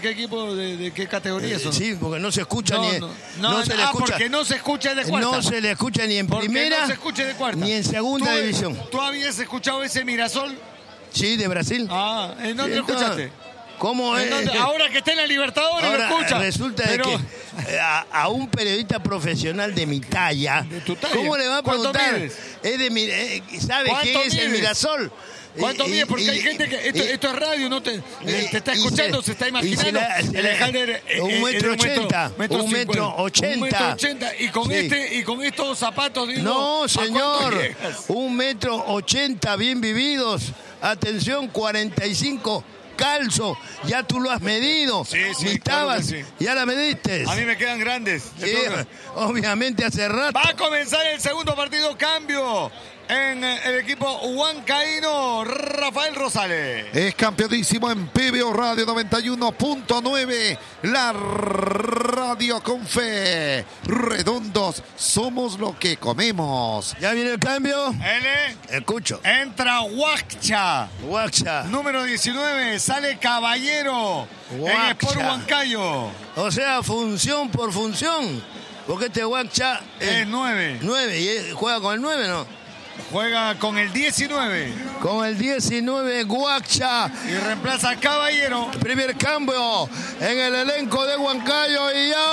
qué equipo, de qué categoría son. Sí, porque no se escucha No, ni... no se le escucha. Porque no se escucha de cuarta. No se le escucha ni en porque primera, no se escucha de cuarta. ni en segunda división. ¿Tú habías escuchado ese Mirasol? Sí, de Brasil. ¿En dónde lo escuchaste? ¿Cómo es? Ahora que está en la Libertadores ahora, lo escucha. Resulta de que a un periodista profesional de mi talla, ¿De tu talla? ¿cómo le va a preguntar? ¿Sabe quién es el Mirasol? ¿Cuánto mide? Porque hay gente que... Esto es radio, no te está escuchando, se está imaginando. Un metro ochenta. Un metro ochenta. Y con estos zapatos, digo, no, señor. 1,80 m bien vividos. Atención, 45 calzo. Ya tú lo has medido. Sí, mi tabas, claro que sí. Ya la mediste. A mí me quedan grandes. Sí, obviamente hace rato. Va a comenzar el segundo partido. Cambio en el equipo huancaíno. Rafael Rosales. Es campeonísimo en PBO Radio 91.9. La radio con fe. Redondos, somos lo que comemos. ¿Ya viene el cambio? Escucho. Entra Huacha. Número 19. Sale Caballero. En Sport Huancayo. O sea, función por función. Porque este Huacha es 9. 9. ¿Y juega con el 9, no? Juega con el 19. Con el 19, Huacha. Y reemplaza a Caballero. Primer cambio en el elenco de Huancayo. Y ya.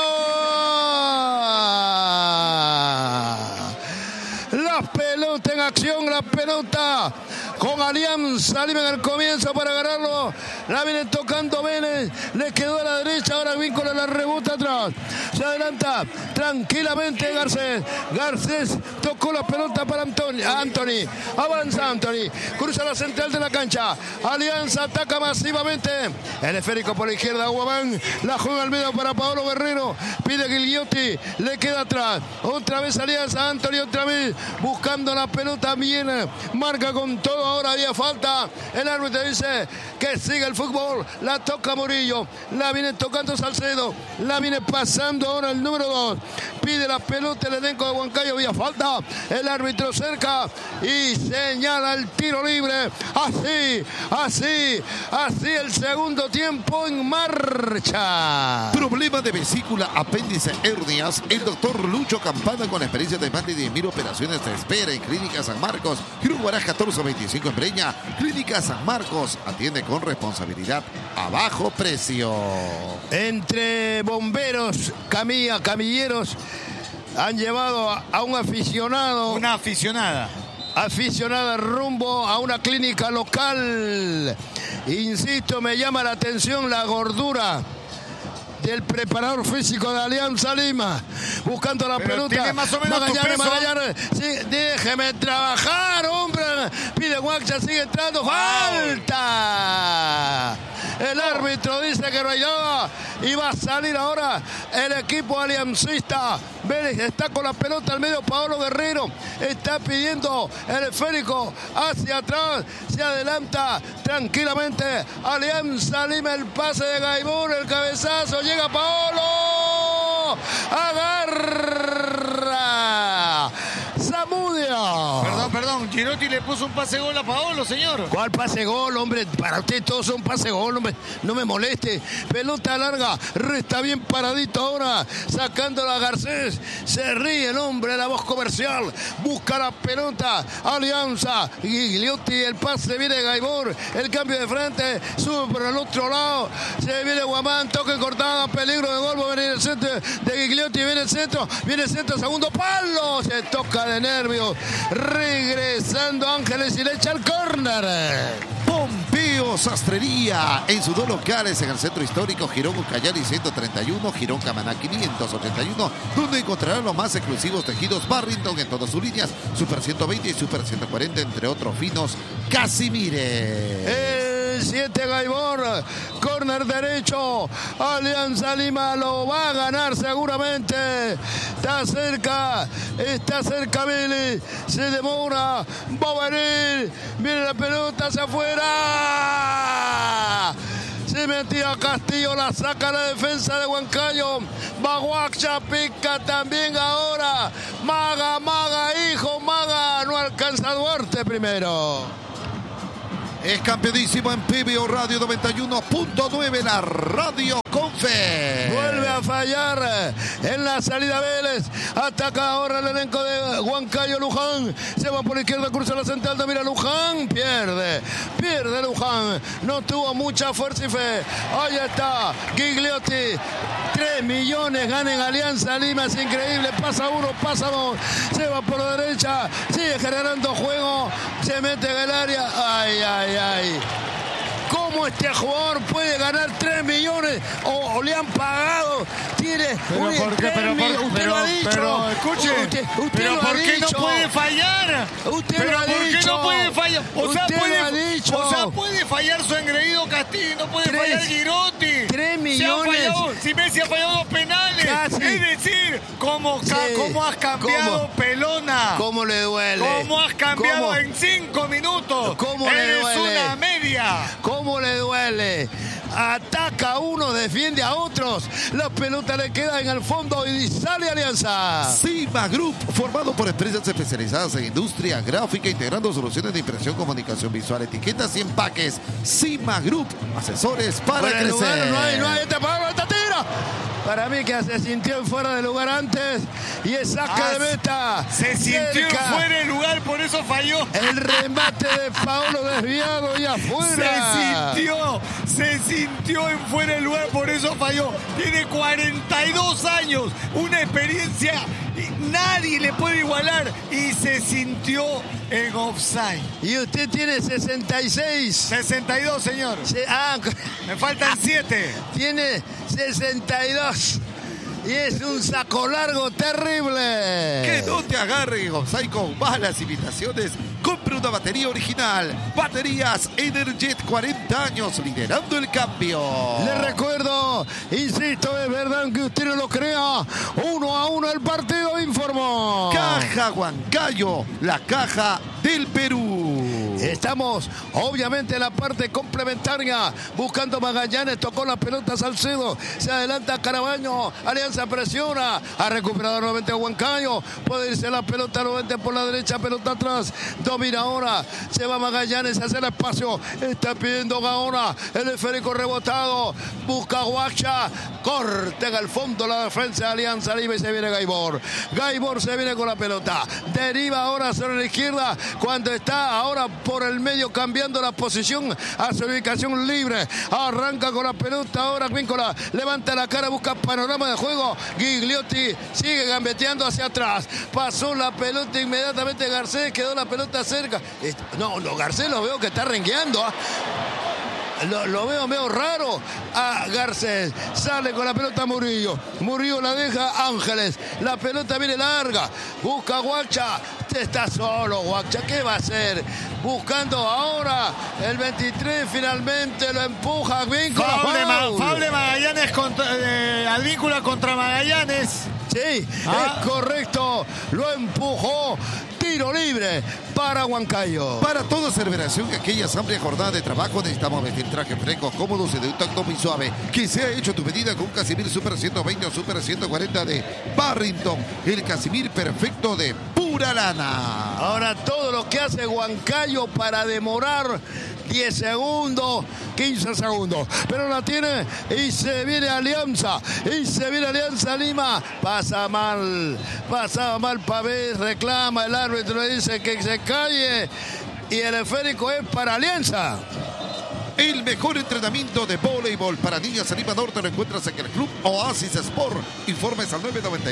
La pelota en acción, la pelota con Alianza Lima en el comienzo para agarrarlo. La viene tocando Vélez, le quedó a la derecha, ahora Víncula la rebota atrás. Se adelanta tranquilamente Garcés. Garcés tocó la pelota para Anthony. Avanza Anthony, cruza la central de la cancha. Alianza ataca masivamente. El esférico por la izquierda, Guamán. La juega al medio para Paolo Guerrero. Pide Gigliotti, le queda atrás. Otra vez Alianza, Anthony otra vez buscando la pelota bien. Marca con todo, ahora había falta. El árbitro dice que sigue el fútbol. La toca Murillo, la viene tocando Salcedo, la viene pasando ahora el número 2. Pide la pelota el elenco de Huancayo, había falta. El árbitro cerca y señala el tiro libre. Así el segundo tiempo en marcha. Problema de vesícula, apéndice, hernias. El doctor Lucho Campana, con experiencia de más de 10.000 operaciones, te espera en Clínica San Marcos. Giro Guaraj 1425 en Breña. Clínica San Marcos atiende con responsabilidad a bajo precio. Entre bomberos, camilleros, han llevado a un aficionado. Una aficionada Rumbo a una clínica local. Insisto, me llama la atención la gordura del preparador físico de Alianza Lima, buscando la pelota. Tiene más o menos Magallanes. Sí, déjeme trabajar, hombre. Pide Huacha, sigue entrando. ¡Falta! El árbitro dice que no hay nada y va a salir ahora el equipo aliancista. Vélez está con la pelota al medio. Paolo Guerrero está pidiendo el esférico hacia atrás. Se adelanta tranquilamente Alianza Lima. El pase de Gaibor, el cabezazo. Llega Paolo. Agarra Zamudia. Perdón. Girotti le puso un pase gol a Paolo, señor. ¿Cuál pase gol, hombre? Para usted todos son pase gol, hombre. No me moleste. Pelota larga. Está bien paradito ahora. Sacándola a Garcés. Se ríe el hombre, la voz comercial. Busca la pelota. Alianza. Gigliotti. El pase viene de Gaibor. El cambio de frente. Sube por el otro lado. Se viene Guamán. Toque cortada. Peligro de gol. Va a venir el centro de Gigliotti. Viene el centro. Segundo palo. Se toca de nervios. Regresando Ángeles y le echa el córner. Pompeo Sastrería, en sus dos locales en el centro histórico Girón Ucayali 131, Girón Camaná 581, donde encontrarán los más exclusivos tejidos Barrington en todas sus líneas, Super 120 y Super 140, entre otros finos. Casimire. El 7 Gaibor, córner derecho. Alianza Lima lo va a ganar seguramente. Está cerca Vélez. Se demora. Va a venir. Viene la pelota hacia afuera. Se metía Castillo, la saca la defensa de Huancayo. Baguacha pica también ahora. Maga, hijo, Maga. No alcanza Duarte primero. Es campeonísimo en PBO Radio 91.9, la radio Arrecife. Vuelve a fallar en la salida Vélez. Ataca ahora el elenco de Huancayo. Luján se va por la izquierda, cruza la central. Mira Luján, pierde Luján. No tuvo mucha fuerza y fe. Ahí está Gigliotti. 3 millones gana en Alianza Lima, es increíble. Pasa uno, pasa dos. Se va por la derecha, sigue generando juego. Se mete en el área. Ay. ¿Cómo este jugador puede ganar 3 millones? O le han pagado. Tiene. Usted lo ha dicho. Pero escuche. Usted pero lo ¿por ha qué dicho. no puede fallar? Usted lo ha ¿Por qué dicho. no puede fallar? Usted lo ha dicho. O sea, puede fallar su engreído Castillo, no puede fallar Girotti. 3 millones. Si Messi ha fallado 2 penales. Casi. Es decir, ¿cómo has cambiado, Pelona? ¿Cómo le duele? ¿Cómo has cambiado en 5 minutos? ¿Cómo le duele? Eres una media. ¿Cómo le duele? Ataca a uno, defiende a otros. La pelota le queda en el fondo y sale Alianza. Cima Group, formado por empresas especializadas en industria gráfica, integrando soluciones de impresión, comunicación visual, etiquetas y empaques. Cima Group, asesores para crecer. Lugar, no hay, esta tira. Para mí que se sintió fuera de lugar antes y es saque de meta. Se sintió fuera de lugar, por eso falló. El remate de Paulo desviado y afuera. Se sintió en fuera de lugar, por eso falló. Tiene 42 años, una experiencia nadie le puede igualar y se sintió en offside. Y usted tiene 66. 62, señor. Me faltan 7. Tiene 62. Y es un saco largo terrible. Que no te agarren en offside con malas imitaciones. Compre una batería original. Baterías Energet, 40 años liderando el cambio. Le recuerdo, insisto, es verdad que usted no lo crea. 1-1 el partido, informó. Caja Huancayo, la caja del Perú. Estamos, obviamente, en la parte complementaria. Buscando Magallanes, tocó las pelotas Salcedo. Se adelanta Carabaño. Alianza presiona. Ha recuperado nuevamente a Huancayo. Puede irse la pelota nuevamente por la derecha, pelota atrás. Domina ahora. Se va Magallanes a hacer espacio. Está pidiendo Gaona. El esférico rebotado. Busca Guacha. Corta en el fondo la defensa de Alianza Lima y se viene Gaibor. Gaibor se viene con la pelota. Deriva ahora sobre la izquierda. Cuando está ahora por el medio cambiando la posición a su ubicación libre. Arranca con la pelota ahora Víncola. Levanta la cara, busca panorama de juego. Gigliotti sigue gambeteando hacia atrás. Pasó la pelota inmediatamente Garcés. Quedó la pelota cerca. No, Garcés lo veo que está rengueando. Lo veo medio raro a Garcés. Sale con la pelota Murillo. Murillo la deja Ángeles. La pelota viene larga. Busca Guacha. Está solo Guacha. ¿Qué va a hacer? Buscando ahora el 23. Finalmente lo empuja Advíncula. Faule Magallanes Advíncula contra Magallanes. Sí, es correcto. Lo empujó. Tiro libre para Huancayo. Para toda celebración y aquellas amplias jornadas de trabajo necesitamos vestir trajes frescos, cómodos y de un tacto muy suave. Que se ha hecho tu medida con un Casimir Super 120 o Super 140 de Barrington. El Casimir perfecto de pura lana. Ahora todo lo que hace Huancayo para demorar 10 segundos, 15 segundos. Pero la tiene y se viene Alianza. Y se viene Alianza Lima. Pasaba mal Pavés, reclama el árbitro, le dice que se calle. Y el esférico es para Alianza. El mejor entrenamiento de voleibol para niñas en Lima Norte lo encuentras en el Club Oasis Sport. Informes al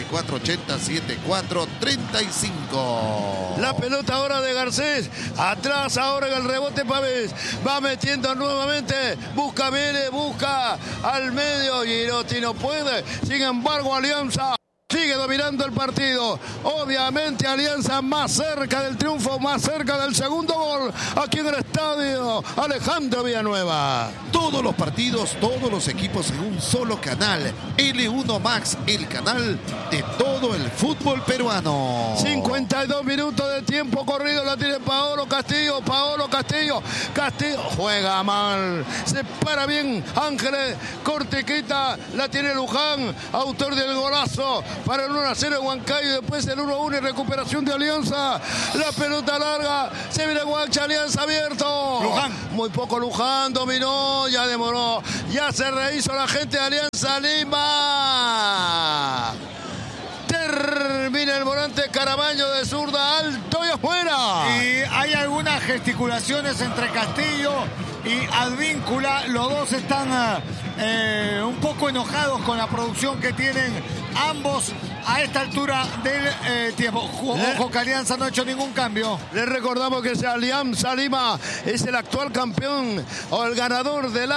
994-80-74-35. La pelota ahora de Garcés. Atrás ahora en el rebote Pavés. Va metiendo nuevamente. Busca Vélez, busca al medio. Girotti no puede. Sin embargo, Alianza sigue dominando el partido. Obviamente Alianza más cerca del triunfo, más cerca del segundo gol. Aquí en el estadio Alejandro Villanueva. Todos los partidos, todos los equipos en un solo canal. L1 Max, el canal de todo el fútbol peruano. 52 minutos de tiempo corrido. La tiene Paolo Castillo. Castillo juega mal. Se para bien Ángeles. Corte quita. La tiene Luján, autor del golazo. para el 1-0 de Huancayo. Y después el 1-1 y recuperación de Alianza. La pelota larga. Se viene Guacha, Alianza abierto. Luján. Muy poco Luján. Dominó. Ya demoró. Ya se rehizo la gente de Alianza Lima. Termina el volante Carabaño de zurda, alto y afuera. Y hay algunas gesticulaciones entre Castillo y Advíncula. Los dos están un poco enojados con la producción que tienen ambos a esta altura del tiempo. Ojo que Alianza no ha hecho ningún cambio. Les recordamos que Alianza Lima es el actual campeón o el ganador del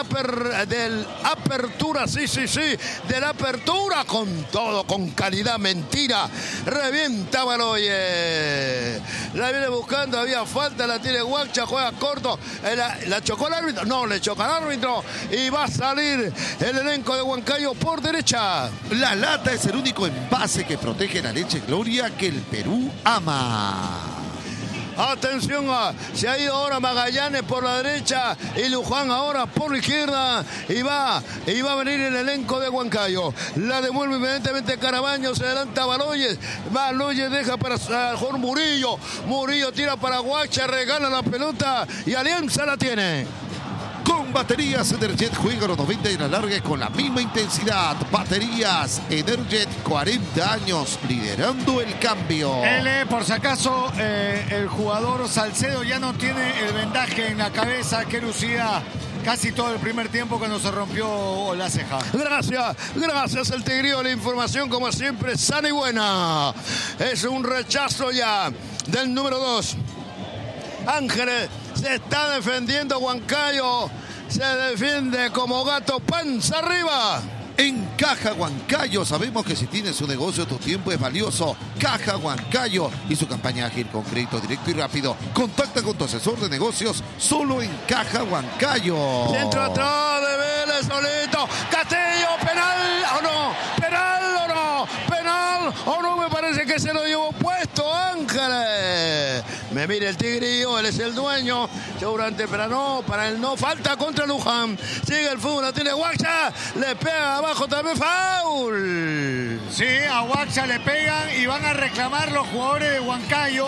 Apertura, de la Apertura, con todo, con calidad, mentira. Revienta Baloyes. La viene buscando, había falta, la tiene Guacha, juega corto. La chocó el árbitro, no, le choca al árbitro y va a salir el elenco de Huancayo por derecha. La lata es el único envase que protege la leche Gloria que el Perú ama. Atención, se ha ido ahora Magallanes por la derecha y Luján ahora por la izquierda y va a venir el elenco de Huancayo. La devuelve inmediatamente Carabaño, se adelanta Baloyes. Baloyes deja para Jorge Murillo. Murillo tira para Guacha, regala la pelota y Alianza la tiene. Con baterías Energet juega los 90 y la larga con la misma intensidad. Baterías Energet, 40 años liderando el cambio. Por si acaso, el jugador Salcedo ya no tiene el vendaje en la cabeza que lucía casi todo el primer tiempo cuando se rompió la ceja. Gracias el Tigrillo. La información, como siempre, sana y buena. Es un rechazo ya del número 2. Ángeles se está defendiendo Huancayo. Se defiende como gato panza arriba. En Caja Huancayo sabemos que si tienes un negocio tu tiempo es valioso. Caja Huancayo y su campaña ágil con crédito directo y rápido. Contacta con tu asesor de negocios solo en Caja Huancayo. Centro atrás de Vélez solito. Castillo, penal o no. Penal o no, me parece que se lo llevó puesto Ángeles. Me mira el Tigrillo, él es el dueño. Seguramente para él no. Falta contra Luján. Sigue el fútbol, la tiene Guacha. Le pega abajo también, foul. Sí, a Guacha le pegan y van a reclamar los jugadores de Huancayo.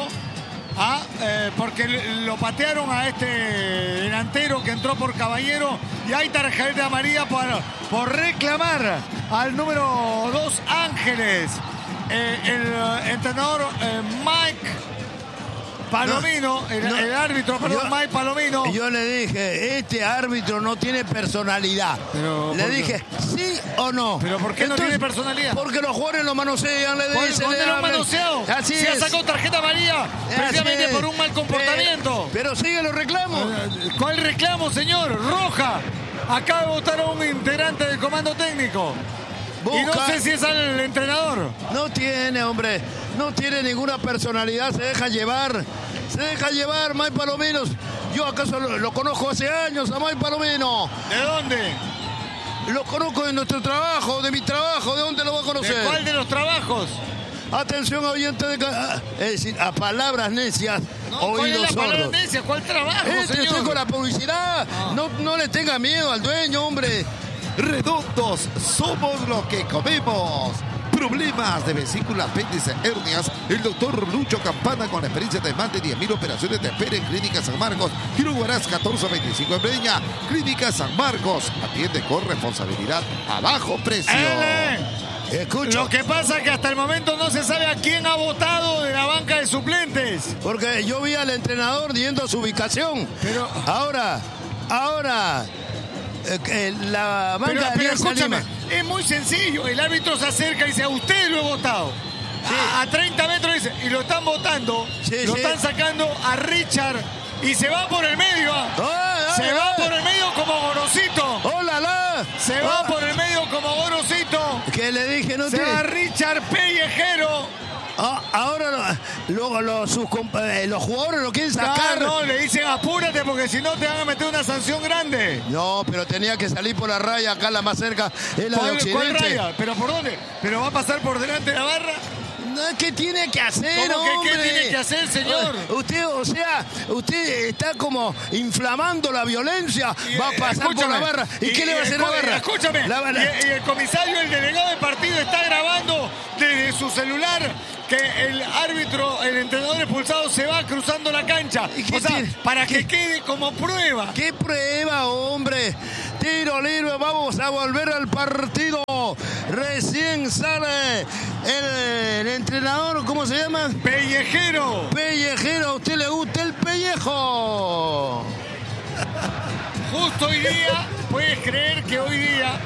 Porque lo patearon a este delantero que entró por Caballero y hay tarjeta amarilla por reclamar al número 2 Ángeles. El entrenador Mike Palomino, el árbitro, Mike Palomino. Yo le dije, este árbitro no tiene personalidad. Le dije, ¿sí o no? ¿Pero por qué no tiene personalidad? Porque los jugadores lo manosean, le dicen. ¿Dónde lo han manoseado? Así se ha sacado tarjeta amarilla precisamente por un mal comportamiento. Pero sigue los reclamos. ¿Cuál reclamo, señor? Roja. Acaba de votar a un integrante del comando técnico. Y no sé si es al entrenador. No tiene, hombre. No tiene ninguna personalidad. Se deja llevar. Mike Palomino. Yo acaso lo conozco hace años a Mike Palomino. ¿De dónde? Lo conozco de nuestro trabajo, de mi trabajo. ¿De dónde lo va a conocer? ¿De cuál de los trabajos? Atención, oyente de... Es decir, a palabras necias, oídos sordos. ¿Cuál es la palabra necia? ¿Cuál trabajo, señor? Estoy con la publicidad. No le tenga miedo al dueño, hombre. Redondos, somos lo que comemos. Problemas de vesícula, apéndice, hernias. El doctor Lucho Campana, con experiencia de más de 10.000 operaciones, te espera en Clínica San Marcos. Giro Huaraz 1425 en Breña. Clínica San Marcos. Atiende con responsabilidad a bajo precio. Escucho. Lo que pasa es que hasta el momento no se sabe a quién ha votado de la banca de suplentes. Porque yo vi al entrenador yendo a su ubicación. Pero ahora... la banca pero escúchame, es muy sencillo. El árbitro se acerca y dice, a usted lo he votado. Sí. A 30 metros dice, y lo están votando. Lo están sacando a Richard y se va por el medio. Se va por el medio como Gorosito. Se va por el medio como Gorosito. ¿Qué le dije? Se va Richard Pellejero. Ahora los jugadores lo quieren sacar. No, le dicen apúrate porque si no te van a meter una sanción grande. No, pero tenía que salir por la raya. Acá la más cerca es la de Occidente. ¿Cuál raya? ¿Pero por dónde? ¿Pero va a pasar por delante de la barra? ¿Qué tiene que hacer, hombre? ¿Qué tiene que hacer, señor? Usted está como inflamando la violencia. Va a pasar por la barra. ¿Y qué le va a hacer la barra? Escúchame. Y el comisario, el delegado del partido, está grabando desde su celular que el árbitro, el entrenador expulsado se va cruzando la cancha. O sea, para que quede como prueba. ¿Qué prueba, hombre? Tiro libre, vamos a volver al partido. Recién sale el entrenador, ¿cómo se llama? Pellejero. Pellejero, ¿a usted le gusta el pellejo? Justo hoy día, puedes creer que hoy día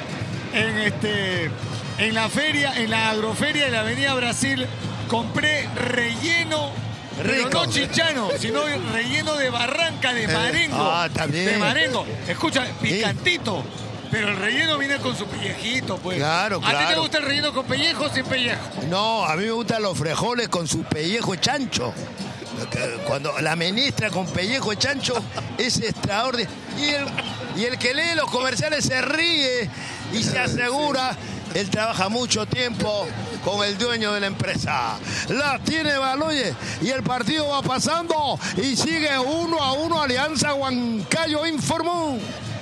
en la feria, en la agroferia de la Avenida Brasil, compré relleno, pero no chichano, sino relleno de barranca de marengo. También. De marengo. Escucha, picantito. Pero el relleno viene con su pellejito, pues. Claro. ¿A ti te gusta el relleno con pellejo o sin pellejo? No, a mí me gustan los frijoles con su pellejo chancho. Cuando la menestra con pellejo chancho es extraordinario. Y el que lee los comerciales se ríe y se asegura. Él trabaja mucho tiempo con el dueño de la empresa. La tiene Baloyes y el partido va pasando y sigue 1-1. Alianza Huancayo informó.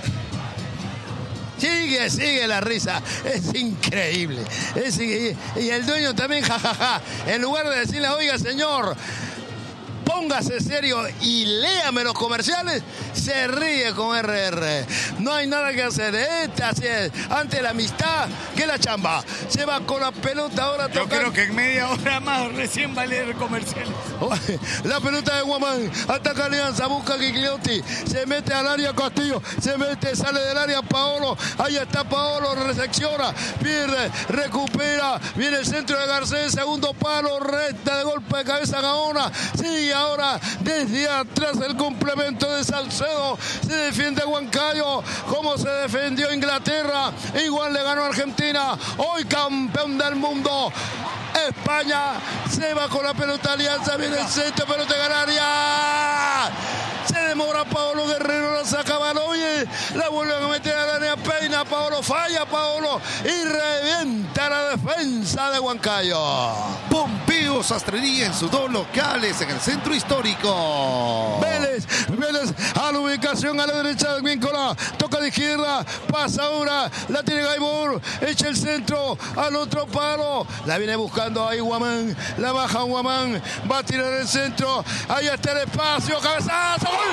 Sigue la risa. Es increíble. Y el dueño también, jajaja. En lugar de decirle, oiga, señor, póngase serio y léame los comerciales, se ríe con RR. No hay nada que hacer. Así es. Ante la amistad, que la chamba. Se va con la pelota ahora. Yo creo que en media hora más recién va a leer comerciales. La pelota de Guamán. Ataca Alianza, busca a Gigliotti. Se mete al área Castillo. Sale del área Paolo. Ahí está Paolo, recepciona. Pierde, recupera. Viene el centro de Garcés. Segundo palo, recta de golpe de cabeza Gaona. Sigue ahora desde atrás el complemento de Salcedo. Se defiende Huancayo como se defendió Inglaterra. Igual le ganó Argentina. Hoy campeón del mundo. España se va con la pelota. Alianza, viene el centro, pelota de Ganaria. Se demora Paolo Guerrero, la saca Baloyes, la vuelve a meter a la área, peina Paolo, falla Paolo y revienta la defensa de Huancayo. Pompeo Sastrería en sus dos locales en el centro histórico. Vélez a la ubicación a la derecha del Víncola, toca de izquierda, pasa ahora, la tiene Gaibor, echa el centro al otro palo, la viene buscando ahí Guamán, la baja Guamán, va a tirar el centro, ahí está el espacio, cabezazo, ¡gol!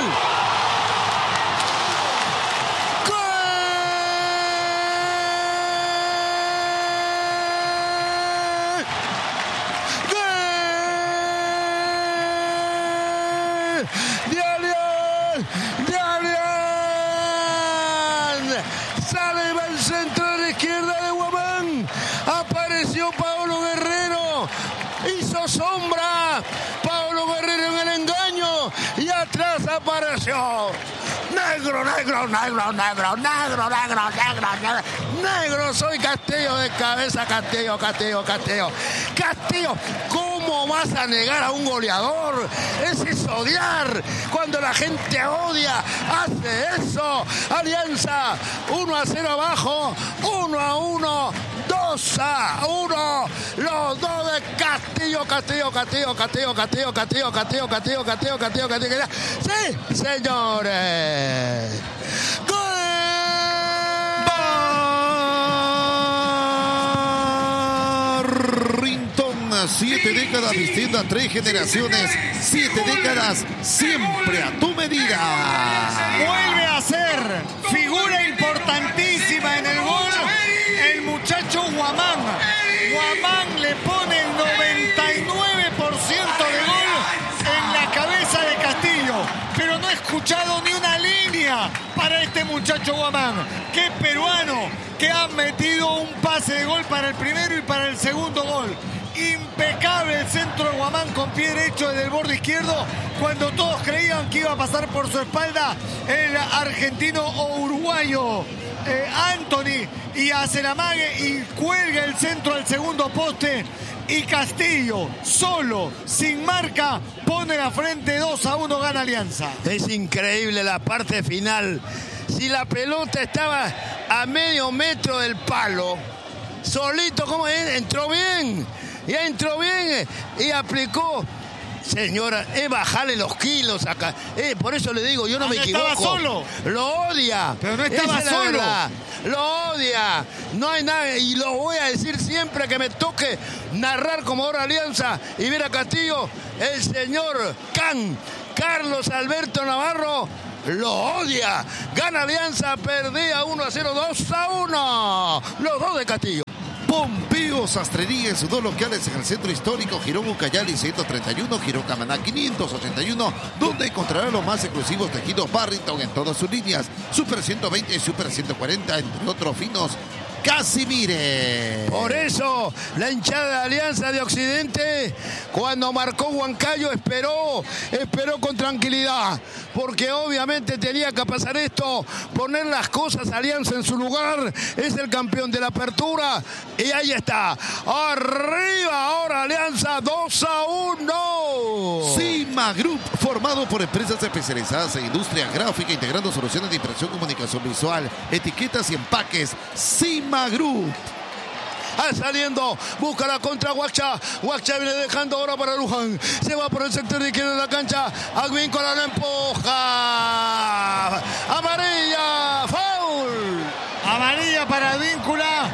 Sale el centro de la izquierda de Guamán. Apareció Paolo Guerrero. Hizo sombra. Paolo Guerrero en el engaño. Y atrás apareció. Negro, soy Castillo de cabeza, Castillo. Castillo, ¿cómo vas a negar a un goleador? Ese es odiar. Cuando la gente odia, hace eso. Alianza, 1-0 abajo, 1-1. 2-1, los dos de Castillo. Sí, señores. ¡Gol! 7 décadas vistiendo a 3 generaciones. 7 décadas siempre a tu medida. Vuelve a ser figura importantísima en el gol el muchacho Guamán. Guamán le pone el 99% de gol en la cabeza de Castillo. Pero no he escuchado ni una línea para este muchacho Guamán. ¡Qué peruano! Que ha metido un pase de gol para el primero y para el segundo gol. Impecable el centro de Guamán con pie derecho desde el borde izquierdo cuando todos creían que iba a pasar por su espalda el argentino o uruguayo Anthony, y hace la mague y cuelga el centro al segundo poste, y Castillo solo, sin marca, pone la frente. 2-1, gana Alianza. Es increíble la parte final. Si la pelota estaba a medio metro del palo, solito, ¿cómo es? Entró bien y aplicó Señora, es bajarle los kilos acá. Por eso le digo, yo no me equivoco. Estaba solo. Lo odia. Pero no estaba Esa es solo. Lo odia. No hay nada. Y lo voy a decir siempre que me toque narrar como ahora Alianza y ver a Castillo. El señor Carlos Alberto Navarro lo odia. Gana Alianza, perdía 1-0, 2-1. Los dos de Castillo. Pompeo Sastrería en sus dos locales en el centro histórico, Girón Ucayali 131, Girón Camaná 581, donde encontrará los más exclusivos tejidos Barrington en todas sus líneas, Super 120 y Super 140, entre otros finos. Casimire. Por eso la hinchada de Alianza de Occidente, cuando marcó Huancayo, esperó con tranquilidad, porque obviamente tenía que pasar esto, poner las cosas Alianza en su lugar. Es el campeón de la apertura y ahí está, arriba ahora Alianza 2-1. Cima Group, formado por empresas especializadas en industria gráfica, integrando soluciones de impresión, comunicación visual, etiquetas y empaques. Cima Group. Saliendo, busca la contra Huacha. Huacha viene dejando ahora para Luján. Se va por el sector de izquierda de la cancha. Advíncula la empuja. Amarilla, foul. Amarilla para Advíncula.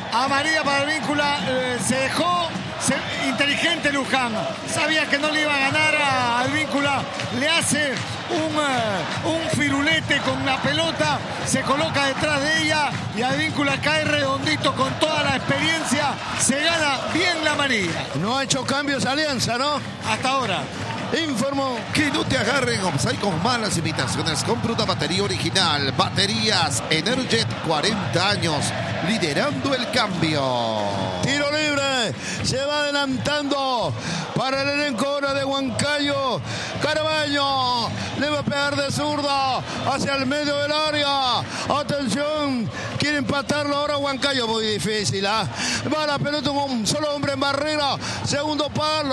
Se dejó inteligente Luján. Sabía que no le iba a ganar a Advíncula. Le hace un firulete con la pelota. Se coloca detrás de ella. Y Advíncula cae redondito con toda la experiencia. Se gana bien la amarilla. No ha hecho cambios Alianza, ¿no? Hasta ahora. Informó. Que no te agarren offside con malas imitaciones. Compra una batería original. Baterías Energet, 40 años, liderando el cambio. Tiro libre. Se va adelantando para el elenco ahora de Huancayo. Carabaño le va a pegar de zurda hacia el medio del área. Atención. Quiere empatarlo ahora Huancayo. Muy difícil, ¿ah? Va la pelota con un solo hombre en barrera. Segundo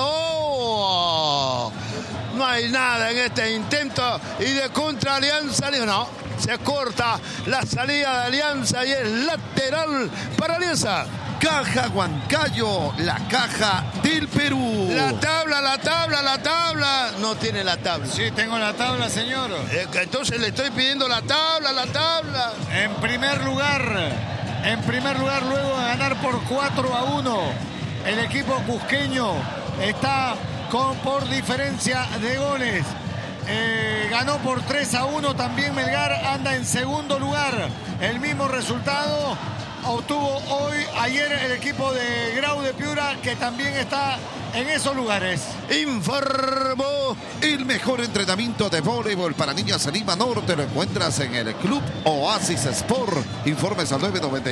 palo. No hay nada en este intento y de contra Alianza. No, se corta la salida de Alianza y es lateral para Alianza. Caja Huancayo, la caja del Perú. La tabla. No tiene la tabla. Sí, tengo la tabla, señor. Entonces le estoy pidiendo la tabla. En primer lugar, luego de ganar por 4-1, el equipo cusqueño está por diferencia de goles. Ganó por 3-1 también Melgar, anda en segundo lugar. El mismo resultado obtuvo ayer el equipo de Grau de Piura, que también está en esos lugares. Informó. El mejor entrenamiento de voleibol para niñas en Lima Norte lo encuentras en el Club Oasis Sport. Informes al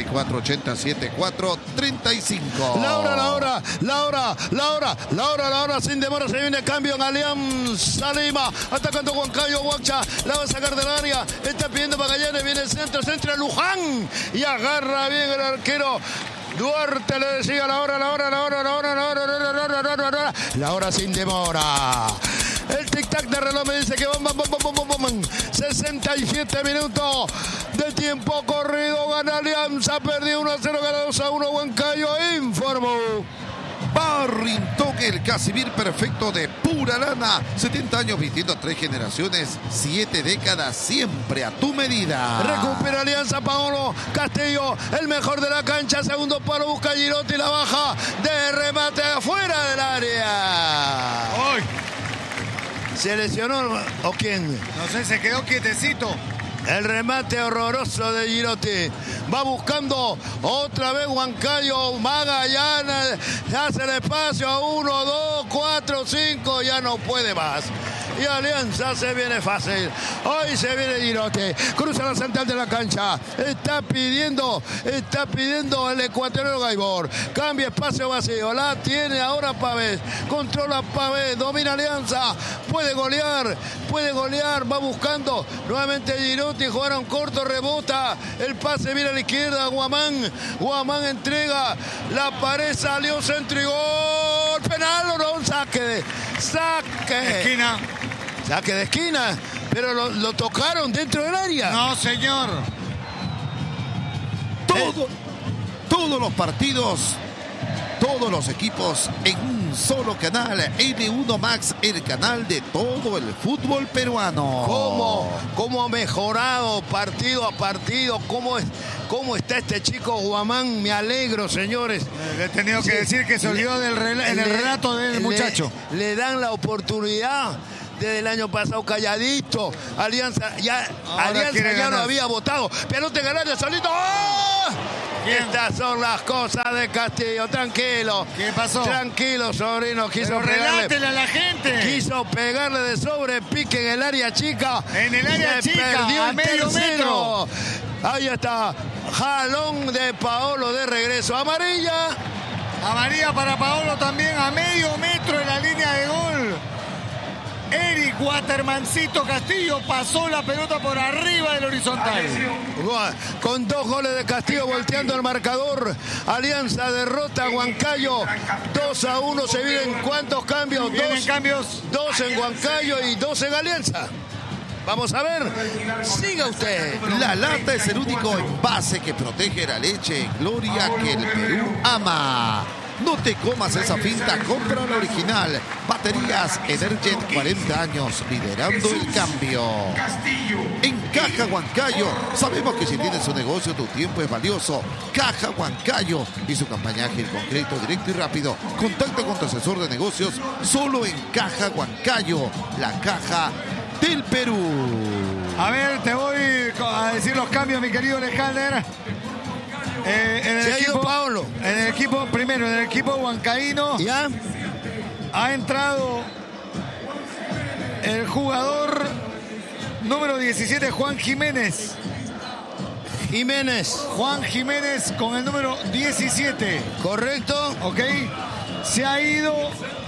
994-874-35. La hora, sin demora se viene cambio en Alianza Lima. Atacando Huancayo, Huacha, la va a sacar del área. Está pidiendo Magallanes, viene el centro Luján. Y agarra bien el arquero. Duarte le decía la hora sin demora. El tic-tac de reloj me dice que van. 67 minutos de tiempo corrido. Gana Alianza, perdió 1-0, gana 2-1 Huancayo. Informó. Barrington, el Casimir perfecto de pura lana. 70 años vistiendo a 3 generaciones, 7 décadas, siempre a tu medida. Recupera Alianza, Paolo Castillo, el mejor de la cancha. Segundo palo, busca Girotti, la baja de remate afuera del área. ¡Ay! ¿Se lesionó o quién? No sé, se quedó quietecito. El remate horroroso de Girotti. Va buscando otra vez Huancayo. Magallanes hace el espacio a 1, 2, 4, 5. Ya no puede más. Y Alianza se viene fácil. Hoy se viene Girotti. Cruza la central de la cancha. Está pidiendo el ecuatoriano Gaibor. Cambia espacio vacío. La tiene ahora Pavés. Controla Pavés. Domina Alianza. Puede golear. Va buscando nuevamente Girotti. Jugaron corto, rebota. El pase viene a la izquierda. Guamán entrega. La pared salió, centro y gol. Penal o no, un saque. Esquina. Saque de esquina, pero lo tocaron dentro del área. No, señor. Todos los partidos todos los equipos en un solo canal. N1 Max, el canal de todo el fútbol peruano. ¿Cómo ha mejorado partido a partido? ¿Cómo está este chico Guamán? Me alegro, señores. Le he tenido que decir que se olvidó en el relato del muchacho. Le dan la oportunidad. Desde el año pasado calladito. Alianza ya lo había votado. Pelota en área solito. ¡Oh! Estas son las cosas de Castillo. Tranquilo. ¿Qué pasó? Tranquilo, sobrino. Relátele a la gente. Quiso pegarle de sobrepique en el área chica. En el área chica, perdió a medio metro. Ahí está. Jalón de Paolo de regreso. Amarilla. Amarilla para Paolo también a medio metro en la línea de gol. Eric Watermancito Castillo pasó la pelota por arriba del horizontal. Con 2 goles de Castillo volteando el marcador. Alianza derrota a Huancayo 2-1. Se vienen ¿cuántos cambios? Dos en Huancayo y 2 en Alianza. Vamos a ver. Siga usted. La lata es el único envase que protege la leche en gloria que el Perú ama. No te comas esa finta, compra la original. Baterías Energet, 40 años, liderando el cambio. En Caja Huancayo, sabemos que si tienes un negocio, tu tiempo es valioso. Caja Huancayo y su campaña ágil, concreto, directo y rápido. Contacta con tu asesor de negocios solo en Caja Huancayo, la caja del Perú. A ver, te voy a decir los cambios, mi querido Alejandro. En el equipo Paolo. En el equipo huancaíno. ¿Ya? Ha entrado el jugador número 17, Juan Jiménez. Juan Jiménez con el número 17. Correcto. Ok. Se ha ido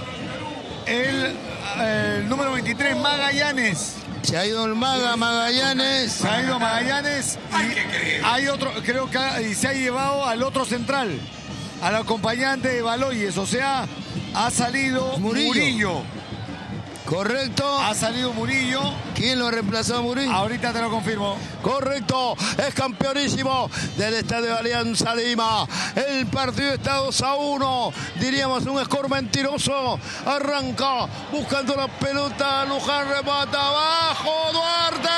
el número 23, Magallanes. Se ha ido el Magallanes. Se ha ido Magallanes y hay otro, creo que se ha llevado al otro central, al acompañante de Baloyes, o sea, ha salido Murillo. Correcto. Ha salido Murillo. ¿Quién lo reemplazó a Murillo? Ahorita te lo confirmo. Correcto. Es campeonísimo del Estadio Alianza Lima. El partido está 2-1. Diríamos un score mentiroso. Arranca buscando la pelota. Luján remata abajo. Duarte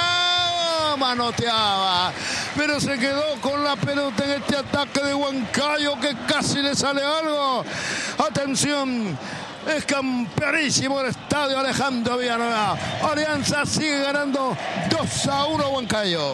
manoteaba, pero se quedó con la pelota en este ataque de Huancayo que casi le sale algo. Atención. Es campeonísimo el estadio Alejandro Villanueva. Alianza sigue ganando 2-1 a Huancayo.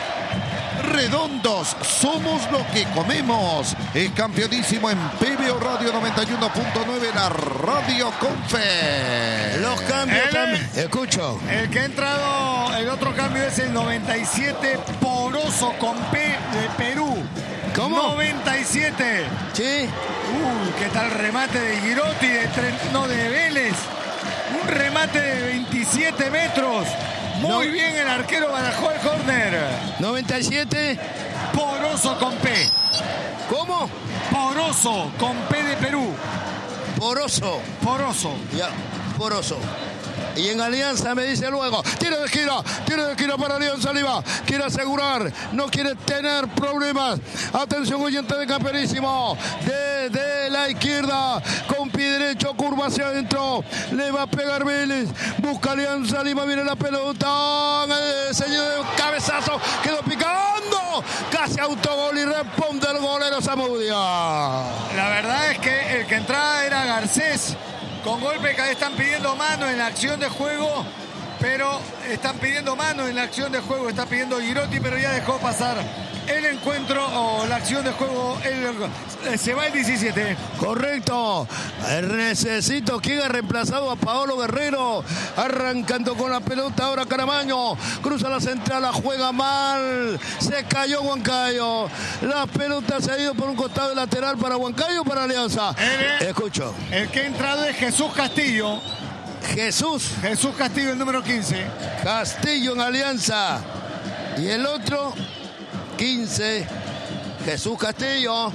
Redondos, somos lo que comemos. Es campeonísimo en PBO Radio 91.9, la Radio Confe. Los cambios también. Escucho. El que ha entrado, el otro cambio es el 97, Poroso con P de Perú. ¿Cómo? 97. Sí. ¿Qué tal remate de Girotti de Vélez? Un remate de 27 metros. Muy bien, el arquero barajó el córner. 97. Poroso con P. ¿Cómo? Poroso con P de Perú. Poroso. Ya, Poroso. Y en Alianza me dice luego, tiro de esquina para Alianza Lima. Quiere asegurar, no quiere tener problemas. Atención, oyente de campeonísimo. Desde la izquierda, con pie derecho, curva hacia adentro. Le va a pegar Vélez. Busca Alianza Lima, viene la pelota. El señor de cabezazo, quedó picando. Casi autogol y responde el golero Zamudia. La verdad es que el que entraba era Garcés. Con golpe que están pidiendo mano en la acción de juego, pero están pidiendo mano en la acción de juego, está pidiendo Girotti, pero ya dejó pasar el encuentro o la acción de juego. Se va el 17. Correcto. Necesito quien ha reemplazado a Paolo Guerrero. Arrancando con la pelota ahora Caramaño. Cruza la central, la juega mal. Se cayó Huancayo. La pelota se ha ido por un costado de lateral para Huancayo o para Alianza. Escucho. El que ha entrado es Jesús Castillo. Jesús Castillo, el número 15. Castillo en Alianza. Y el otro, 15. Jesús Castillo.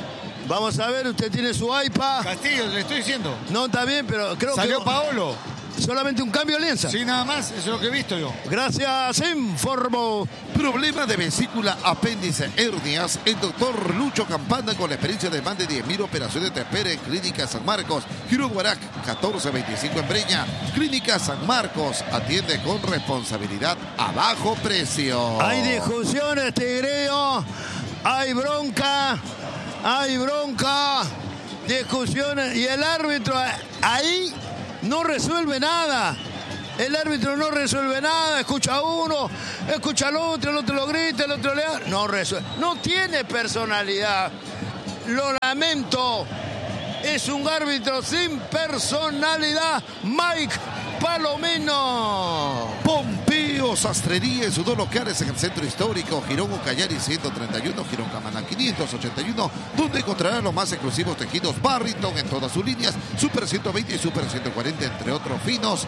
Vamos a ver, usted tiene su iPad. Castillo, le estoy diciendo. No, está bien, pero creo Salió que... Paolo. solamente un cambio de Alianza. Sí, nada más, eso es lo que he visto yo. Gracias, informo. Problema de vesícula, apéndice, hernias. El doctor Lucho Campana, con la experiencia de más de 10.000 operaciones, te espera en Clínica San Marcos, Giro Guarac, 1425 en Breña. Clínica San Marcos atiende con responsabilidad a bajo precio. Hay discusiones, Tigrillo. Hay bronca, discusiones. Y el árbitro ahí no resuelve nada. El árbitro no resuelve nada, escucha a uno, escucha al otro, el otro lo grita, el otro le da. No resuelve. No tiene personalidad. Lo lamento. Es un árbitro sin personalidad. Mike Palomino. Pompeo Sastrería en sus dos locales en el centro histórico, Girón Ucayali 131, Girón Camaná 581, donde encontrará los más exclusivos tejidos Barrington en todas sus líneas, Super 120 y Super 140, entre otros finos.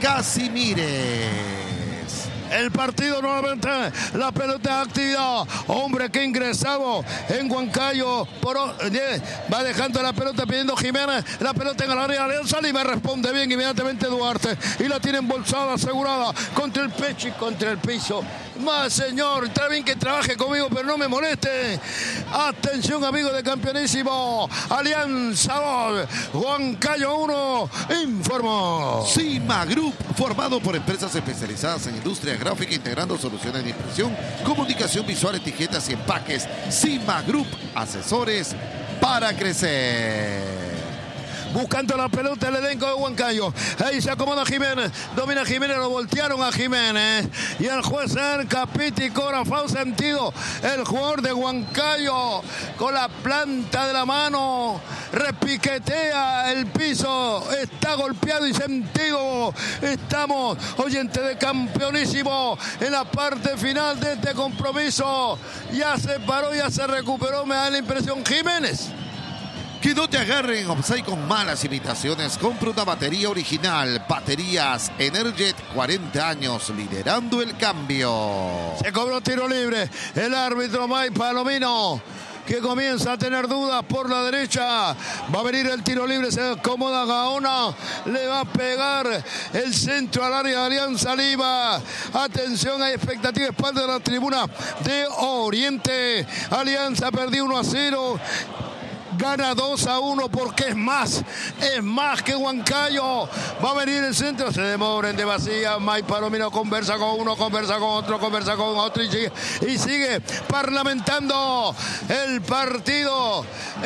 Casimires. El partido nuevamente, la pelota de actividad. Hombre que ingresado en Huancayo. Va dejando la pelota pidiendo Jiménez. La pelota en el área de Alianza y me responde bien inmediatamente Duarte. Y la tiene embolsada, asegurada contra el pecho y contra el piso. Más señor, está bien que trabaje conmigo, pero no me moleste. Atención, amigos de Campeonísimo. Alianza 2, Huancayo 1. Informó. Cima Group, formado por empresas especializadas en industria gráfica, integrando soluciones de impresión, comunicación visual, etiquetas y empaques. Cima Group, asesores para crecer. Buscando la pelota el elenco de Huancayo. Ahí se acomoda Jiménez. Domina Jiménez, lo voltearon a Jiménez. Y el juez cerca, Piti Corafao sentido. El jugador de Huancayo con la planta de la mano repiquetea el piso. Está golpeado y sentido. Estamos, oyente de Campeonísimo, en la parte final de este compromiso. Ya se paró, ya se recuperó, me da la impresión Jiménez. Que no te agarren offside con malas imitaciones. Compra una batería original. Baterías Energet, 40 años liderando el cambio. Se cobró tiro libre. El árbitro Mike Palomino, que comienza a tener dudas por la derecha. Va a venir el tiro libre, se acomoda Gaona, le va a pegar el centro al área de Alianza Lima. Atención, hay expectativa, espalda de la tribuna de Oriente. Alianza perdió 1-0. Gana 2-1 porque es más que Huancayo. Va a venir el centro, se demoren de vacía. Mike Palomino conversa con uno, conversa con otro, conversa con otro y sigue parlamentando el partido.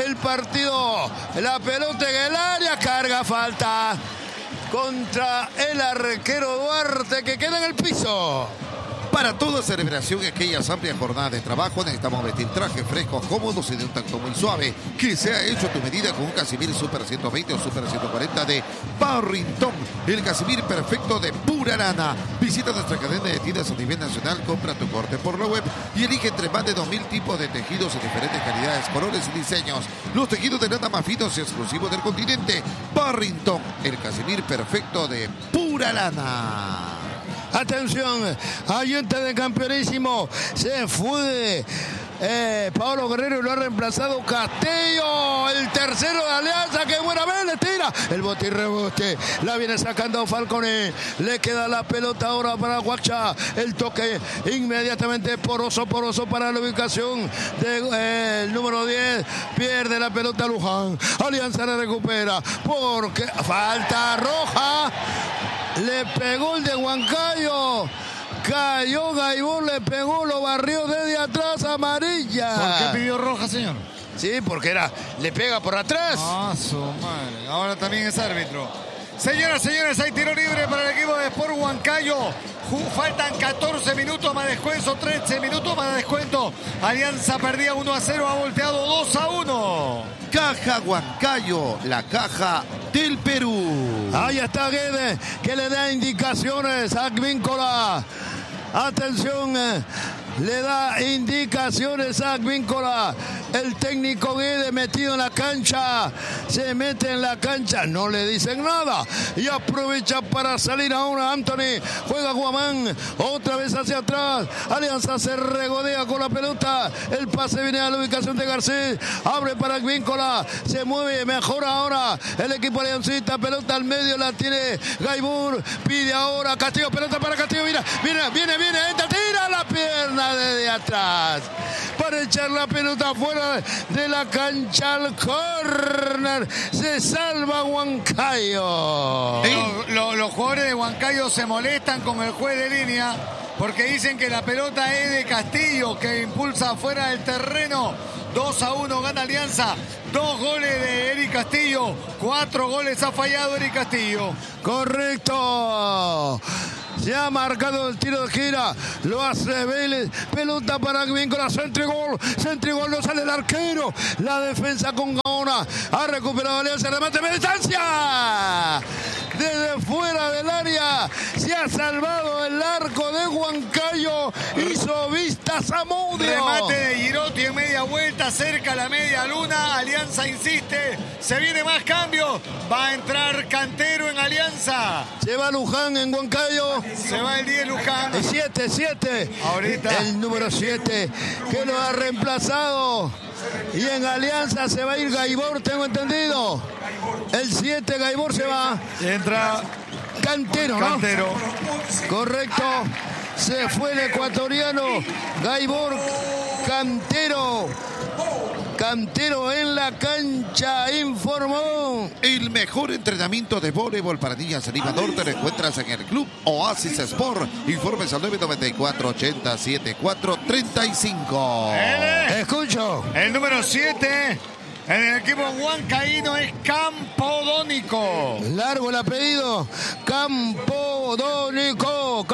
La pelota en el área, carga, falta contra el arquero Duarte, que queda en el piso. Para toda celebración y aquellas amplias jornadas de trabajo necesitamos vestir trajes frescos, cómodos y de un tacto muy suave, que sea hecho a tu medida con un Casimir Super 120 o Super 140 de Barrington, el Casimir perfecto de pura lana. Visita nuestra cadena de tiendas a nivel nacional, compra tu corte por la web y elige entre más de 2.000 tipos de tejidos en diferentes calidades, colores y diseños. Los tejidos de lana más finos y exclusivos del continente. Barrington, el Casimir perfecto de pura lana. Atención, oyente de Campeonísimo, se fue Pablo Guerrero y lo ha reemplazado Castillo, el tercero de Alianza. Que buena vez, le tira el bote y rebote, la viene sacando Falcone, le queda la pelota ahora para Guacha, el toque inmediatamente poroso para la ubicación del número 10, pierde la pelota Luján, Alianza la recupera porque falta roja. Le pegó el de Huancayo. Cayó Gaibor, le pegó, lo barrió desde atrás, amarilla. ¿Por qué pidió roja, señor? Sí, porque le pega por atrás. Ah, su madre. Ahora también es árbitro. Señoras, señores, hay tiro libre para el equipo de Sport Huancayo. Faltan 14 minutos más descuento, 13 minutos más descuento. Alianza perdía 1-0, ha volteado 2-1. Caja Huancayo, la caja del Perú. Ahí está Guedes, que le da indicaciones a Advíncula. Atención, le da indicaciones a Advíncula. El técnico Guede metido en la cancha. Se mete en la cancha. No le dicen nada. Y aprovecha para salir ahora Anthony. Juega Guamán. Otra vez hacia atrás. Alianza se regodea con la pelota. El pase viene a la ubicación de Garcés. Abre para Advíncula. Se mueve mejor ahora el equipo aliancista. Pelota al medio la tiene Gaibor. Pide ahora Castillo. Pelota para Castillo. Viene. Entra. Tira la pierna desde atrás. Para echar la pelota fuera de la cancha al córner. Se salva Huancayo. Los jugadores de Huancayo se molestan con el juez de línea porque dicen que la pelota es de Castillo, que impulsa afuera del terreno. 2-1 gana Alianza. 2 goles de Eric Castillo. 4 goles ha fallado Eric Castillo. Correcto. Se ha marcado el tiro de gira. Lo hace Vélez. Pelota para Advíncula. Centrigol. No sale el arquero. La defensa con Gaona. Ha recuperado Alianza. Remate de distancia. Desde fuera del área. Se ha salvado el arco de Huancayo. Hizo vista Zamudio. Remate de Girotti en media vuelta. Cerca la media luna. Alianza insiste. Se viene más cambio. Va a entrar Cantero en Alianza. Se va Luján en Huancayo. Se va el 10 Luján. El 7. Ahorita. El número 7 que lo ha reemplazado. Y en Alianza se va a ir Gaibor, tengo entendido. El 7 Gaibor se va. Entra Cantero, ¿no? Cantero. Correcto. Se fue el ecuatoriano. Gaibor, Cantero en la cancha, informó. El mejor entrenamiento de voleibol para niñas en Lima Norte lo encuentras en el Club Oasis Sport. Informes al 994-80-74-35. Escucho. El número 7 en el equipo huancaíno es Campodónico. Largo el apellido. Campodónico.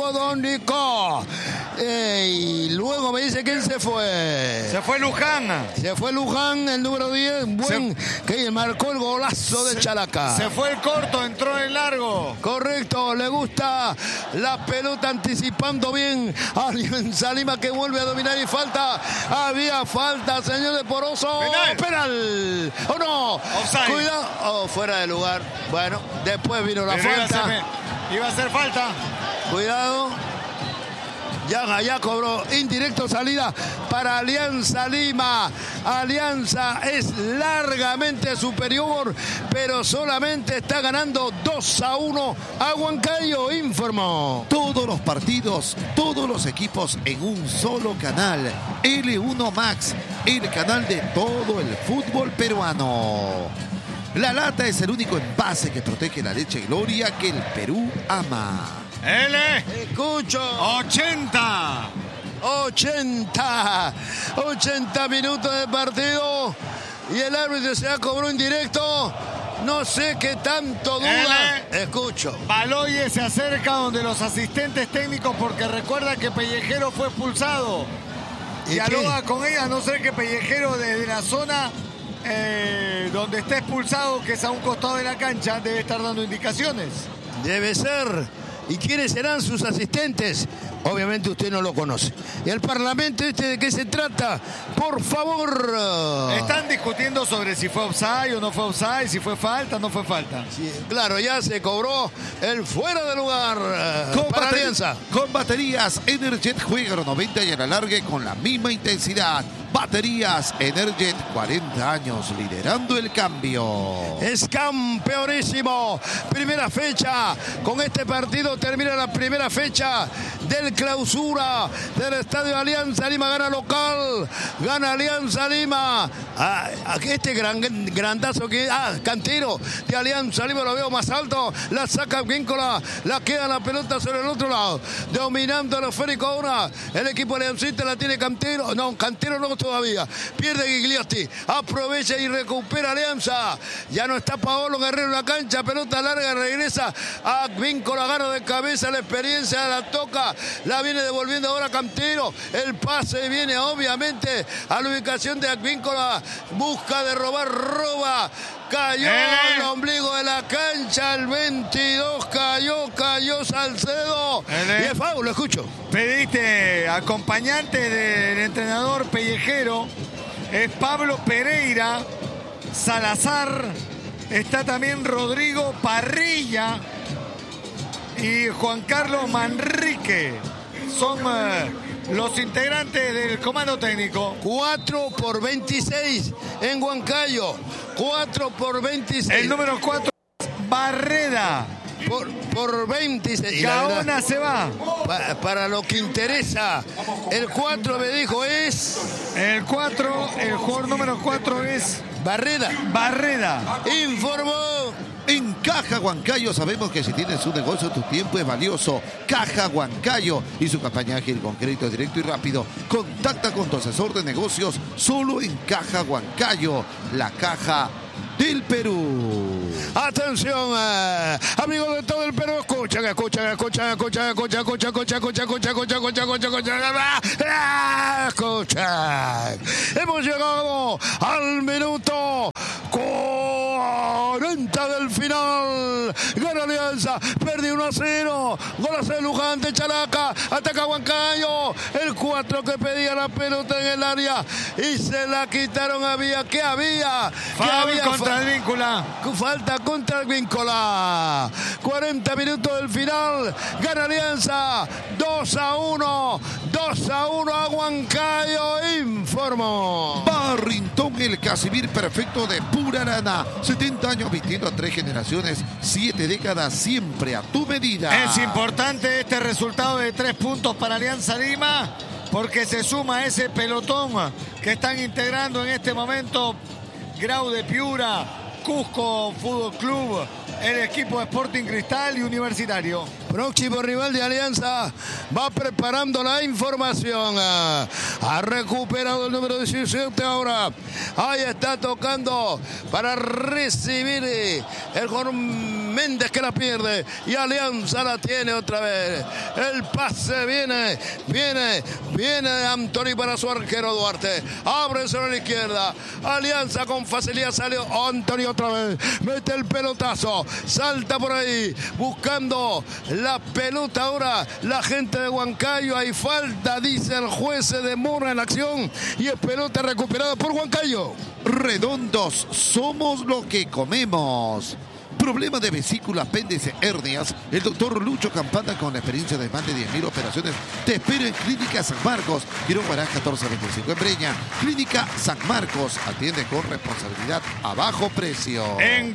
Y luego me dice quién se fue. Se fue Luján. El número 10. Que marcó el golazo de Chalaca. Se fue el corto, entró el largo. Correcto, le gusta la pelota anticipando bien. Alianza Lima que vuelve a dominar y falta. Había falta, señor de Poroso. Penal. ¿O no? Offside. Cuidado. Fuera de lugar. Bueno, después vino la falta. Iba a ser falta. Cuidado. Ya cobró indirecto salida para Alianza Lima. Alianza es largamente superior, pero solamente está ganando 2-1 a Huancayo, informó. Todos los partidos, todos los equipos en un solo canal. L1 Max, el canal de todo el fútbol peruano. La lata es el único envase que protege la leche Gloria que el Perú ama. Escucho. 80 minutos de partido y el árbitro se ha cobrado en directo. No sé qué tanto duda. Escucho. Baloye se acerca donde los asistentes técnicos porque recuerda que Pellejero fue expulsado. Dialoga con ella, a no ser que Pellejero desde la zona donde está expulsado, que es a un costado de la cancha, debe estar dando indicaciones. Debe ser. ¿Y quiénes serán sus asistentes? Obviamente usted no lo conoce. ¿Y el Parlamento de qué se trata? Por favor. Están discutiendo sobre si fue offside o no fue offside, si fue falta o no fue falta. Sí, claro, ya se cobró el fuera de lugar para Alianza. Con baterías Energet juega los 90 y el alargue con la misma intensidad. Baterías Energet, 40 años liderando el cambio. Es campeonísimo. Primera fecha. Con este partido termina la primera fecha del clausura del Estadio Alianza Lima. Gana local. Gana Alianza Lima. Este grandazo que... Cantero de Alianza Lima lo veo más alto. La saca Víncola. La queda la pelota sobre el otro lado. Dominando el esférico ahora. El equipo aliancista la tiene Cantero. No, Cantero no todavía. Pierde Gigliotti. Aprovecha y recupera Alianza. Ya no está Paolo Guerrero en la cancha. Pelota larga. Regresa a Víncola. Gana de cabeza. La experiencia la toca. La viene devolviendo ahora Cantero. El pase viene obviamente a la ubicación de Advíncula. Busca de roba. Cayó el ombligo de la cancha. El 22 cayó Salcedo. Y es foul, lo escucho. Pediste acompañante del entrenador Pellejero. es Pablo Pereira, Salazar, está también Rodrigo Parrilla y Juan Carlos Manrique. Son los integrantes del comando técnico. 4-26 en Huancayo. 4-26. El número 4, Barreda. Por 26. Gaona se va. Para lo que interesa, el 4 me dijo es... El jugador número 4 es... Barreda. Informó. En Caja Huancayo sabemos que si tienes un negocio, tu tiempo es valioso. Caja Huancayo y su campaña ágil con crédito directo y rápido. Contacta con tu asesor de negocios solo en Caja Huancayo, la caja del Perú. Atención, amigos de todo el Perú, escuchan. Hemos llegado al minuto 40 del final. Gana Alianza, perdió 1-0. Golazo de Luján de Chalaca. Ataca Huancayo. El 4 que pedía la pelota en el área y se la quitaron. Había contra el Víncula. Falta contra el Víncula. 40 minutos del final. Gana Alianza 2-1. 2-1 a Huancayo. Informó. Barrington, el Casimir perfecto de pura lana. 70 años vistiendo a 3 generaciones, 7 décadas, siempre a tu medida. Es importante este resultado de 3 puntos para Alianza Lima, porque se suma a ese pelotón que están integrando en este momento Grau de Piura, Cusco Fútbol Club, el equipo de Sporting Cristal y Universitario. Próximo rival de Alianza va preparando la información. Ha recuperado el número 17 ahora. Ahí está tocando para recibir el Juan Méndez, que la pierde. Y Alianza la tiene otra vez. El pase viene Anthony para su arquero Duarte. Abre sobre la izquierda. Alianza con facilidad salió. Anthony otra vez. Mete el pelotazo. Salta por ahí buscando la pelota ahora la gente de Huancayo. Hay falta, dice el juez, se demora en la acción y es pelota recuperada por Huancayo. Redondos, somos lo que comemos. Problema de vesícula, apéndice, hernias. El doctor Lucho Campana, con la experiencia de más de 10.000 operaciones, te espera en Clínica San Marcos, Girón Guarán 1425 en Breña. Clínica San Marcos, atiende con responsabilidad a bajo precio. En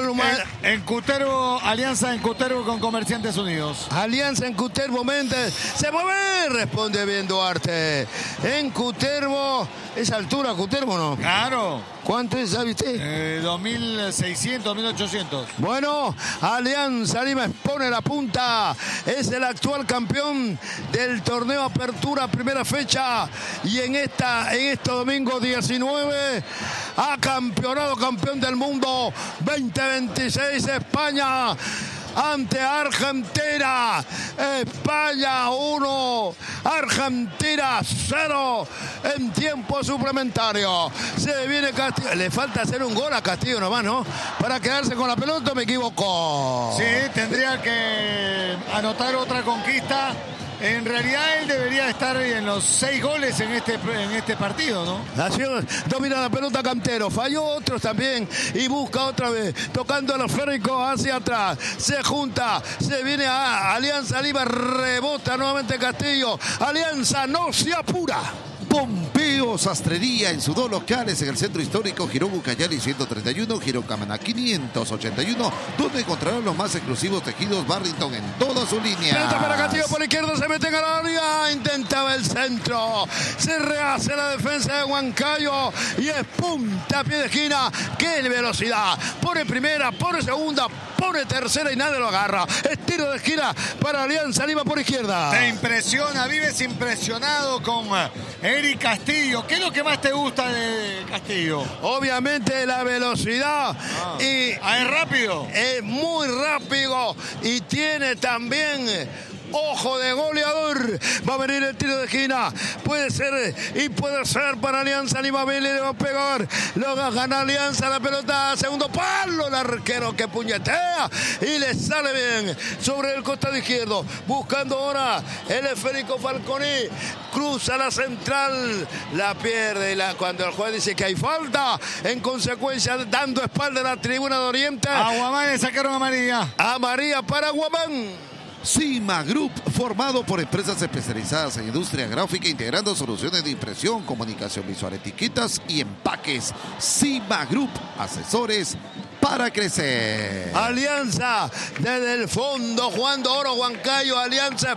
Cutervo, Alianza en Cutervo con Comerciantes Unidos. Alianza en Cutervo, Méndez se mueve, responde bien Duarte. En Cutervo, ¿es altura Cutervo no? Claro. ¿Cuánto es, sabe usted? 2.600, 2.800. Bueno, Alianza Lima pone la punta. Es el actual campeón del torneo Apertura, primera fecha. Y en este domingo 19 ha campeón del mundo 2026 España. Ante Argentina. España 1, Argentina 0 en tiempo suplementario. Se viene Castillo. Le falta hacer un gol a Castillo nomás, ¿no? Para quedarse con la pelota, me equivoco. Sí, tendría que anotar otra conquista. En realidad él debería estar en los 6 goles en este partido, ¿no? Nación domina la pelota Cantero, falló otros también y busca otra vez, tocando los férricos hacia atrás, se junta, se viene a Alianza Lima, rebota nuevamente Castillo, Alianza no se apura. Pompeo Sastrería en sus 2 locales en el centro histórico Girón Ucayali 131, Girón Camaná 581, donde encontrarán los más exclusivos tejidos Barrington en toda su línea. Pelota para Castillo por la izquierda, se mete en el área, intentaba el centro, se rehace la defensa de Huancayo y es punta a pie de esquina. ¡Qué velocidad! Pone primera, pone segunda, pone tercera y nadie lo agarra. Estilo de esquina para Alianza Lima por izquierda. Te impresiona, vives impresionado con Eric Castillo. ¿Qué es lo que más te gusta de Castillo? Obviamente la velocidad. Es rápido. Es muy rápido y tiene también Ojo de goleador. Va a venir el tiro de esquina. Puede ser para Alianza Lima. Vélez le va a pegar. Lo gana Alianza la pelota. Segundo palo. El arquero que puñetea y le sale bien sobre el costado izquierdo. Buscando ahora el esférico Falconi. Cruza la central. La pierde. Cuando el juez dice que hay falta. En consecuencia, dando espalda a la tribuna de Oriente. A Guamán le sacaron amarilla. Amarilla para Guamán. Cima Group, formado por empresas especializadas en industria gráfica, integrando soluciones de impresión, comunicación visual, etiquetas y empaques. Cima Group, asesores para crecer. Alianza desde el fondo, jugando oro Huancayo. Alianza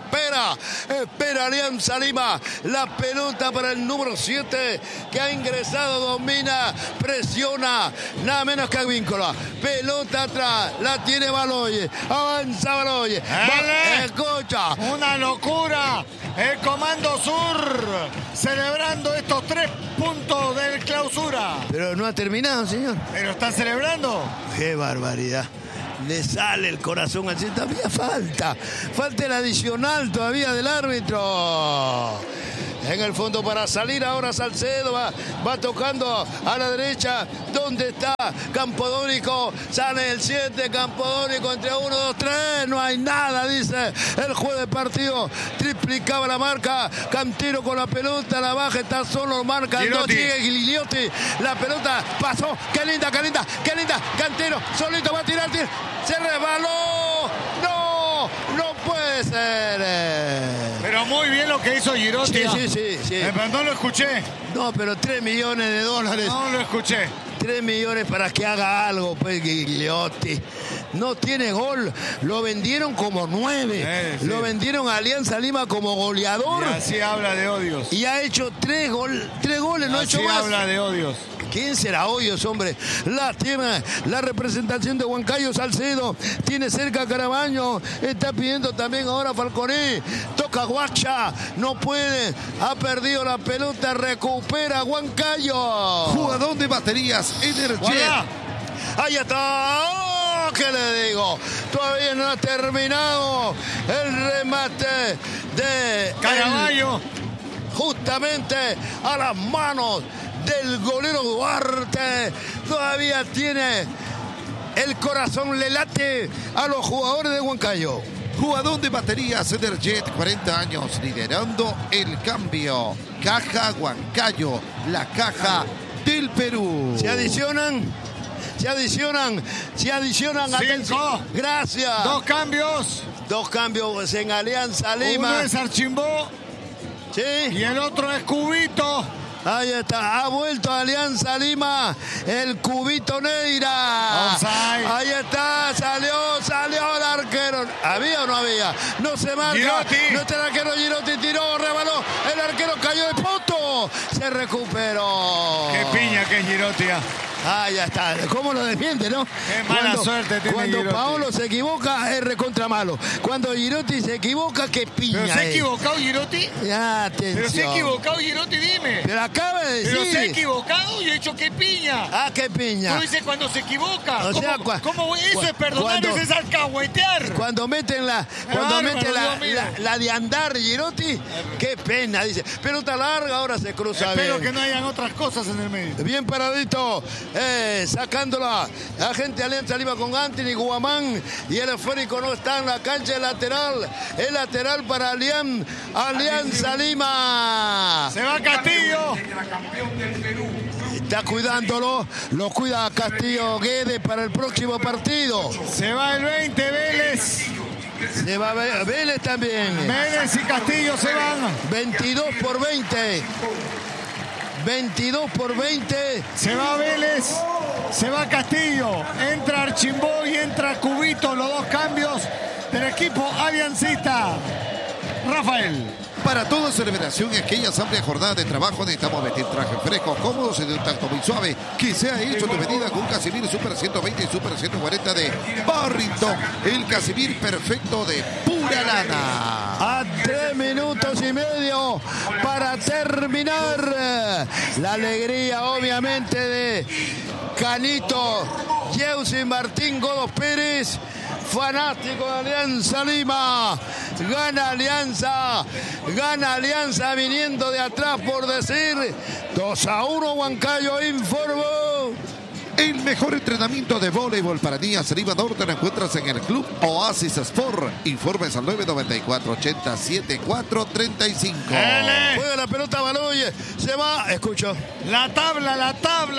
espera Alianza Lima. La pelota para el número 7 que ha ingresado, domina, presiona, nada menos que Advíncula. Pelota atrás, la tiene Baloyes, avanza Baloyes. Escucha. Una locura. El Comando Sur celebrando estos 3 puntos del clausura. Pero no ha terminado, señor. Pero están celebrando. ¡Qué barbaridad! Le sale el corazón así. Todavía falta el adicional todavía del árbitro. En el fondo para salir ahora Salcedo. Va tocando a la derecha. ¿Dónde está Campodónico? Sale el 7. Campodónico entre 1, 2, 3. No hay nada, dice el juez de partido. Triplicaba la marca. Cantero con la pelota. La baja, está solo. Marca. Sigue Gigliotti. La pelota pasó. ¡Qué linda! Cantero solito va a tirar. Se resbaló. No puede ser. Pero muy bien lo que hizo Girotti. Sí. Pero no lo escuché. No, pero $3 millones. No lo escuché. 3 millones para que haga algo, pues Gigliotti. No tiene gol. Lo vendieron como 9. Sí. Lo vendieron a Alianza Lima como goleador. Y así habla de odios. Y ha hecho 3 goles, no ha hecho más. Así habla de odios. ¿Quién será Hoyos, hombre? La tiene la representación de Huancayo. Salcedo tiene cerca a Carabaño. Está pidiendo también ahora Falconi. Toca Guacha. No puede. Ha perdido la pelota. Recupera Huancayo. Jugador de baterías Energet. Ahí está. Oh, ¿qué le digo? Todavía no ha terminado el remate de Caraballo. Justamente a las manos del golero Duarte. Todavía tiene el corazón, le late a los jugadores de Huancayo. Jugador de baterías Energet, 40 años, liderando el cambio. Caja Huancayo, la caja del Perú. Se adicionan. 5. Gracias. 2 cambios. 2 cambios en Alianza Lima. Uno es Archimbó. Sí. Y el otro es Cubito. Ahí está, ha vuelto a Alianza Lima el Cubito Neira. Offside. Ahí está, salió el arquero. ¿Había o no había? No se marca. Girotti. No está el arquero. Girotti tiró, rebaló. El arquero cayó de poto. Se recuperó. Qué piña que es Girotti. Ah, ya está. ¿Cómo lo defiende, no? Qué mala suerte tiene Cuando Girotti. Paolo se equivoca, es recontra malo. Cuando Girotti se equivoca, qué piña. ¿Pero se ha es. equivocado Girotti? Ya, atención. ¿Pero se ha equivocado Girotti? Dime. Pero acaba de decir. ¿Pero se ha equivocado? Y he dicho qué piña. Ah, qué piña. Tú dices cuando se equivoca. O sea, ¿Cómo eso es perdonar? Eso es alcahuetear. Cuando meten la de andar Girotti, qué pena, dice. Pelota larga, ahora se cruza. Espero bien. que no hayan otras cosas en el medio. Bien paradito, sacándola la gente de Alianza Lima con Anthony Guamán, y el esférico no está en la cancha, el lateral para Alianza Lima. Se va Castillo. Está cuidándolo, lo cuida Castillo Guedes para el próximo partido. Se va el 20, Vélez. Se va Vélez también. Vélez y Castillo se van. 22 por 20. 22 por 20. Se va Vélez, se va Castillo, entra Archimbó y entra Cubito, los 2 cambios del equipo aliancista. Rafael. Para toda celebración y aquellas amplias jornadas de trabajo necesitamos vestir trajes frescos, cómodos y de un tacto muy suave, que sea hecho de medida con un Casimir Super 120 y Super 140 de Barrington. El Casimir perfecto de pura lana. A 3 minutos y medio para terminar. La alegría, obviamente, de Canito, Jeusi Martín Godos Pérez. fanático de Alianza Lima. Gana Alianza viniendo de atrás por decir 2-1. Huancayo informó. El mejor entrenamiento de voleibol para niñas Lima Norte lo encuentras en el Club Oasis Sport. Informes al 994-80-7435. Juega la pelota Baloye. Se va. Escucho. La tabla.